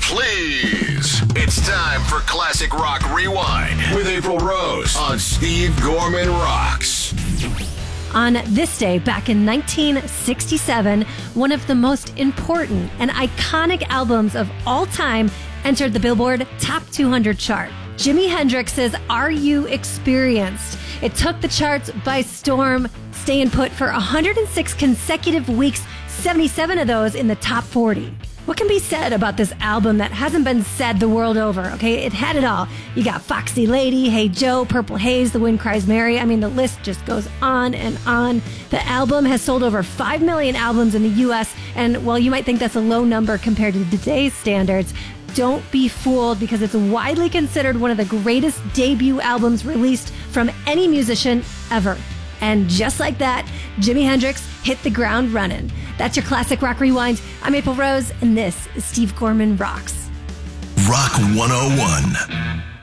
please. It's time for Classic Rock Rewind with April Rose on Steve Gorman Rocks. On this day, back in 1967, one of the most important and iconic albums of all time entered the Billboard Top 200 chart. Jimi Hendrix's Are You Experienced? It took the charts by storm, staying put for 106 consecutive weeks, 77 of those in the top 40. What can be said about this album that hasn't been said the world over, okay? It had it all. You got Foxy Lady, Hey Joe, Purple Haze, The Wind Cries Mary. I mean, the list just goes on and on. The album has sold over 5 million albums in the U.S., and while you might think that's a low number compared to today's standards, don't be fooled because it's widely considered one of the greatest debut albums released from any musician ever. And just like that, Jimi Hendrix hit the ground running. That's your Classic Rock Rewind. I'm April Rose, and this is Steve Gorman Rocks. Rock 101.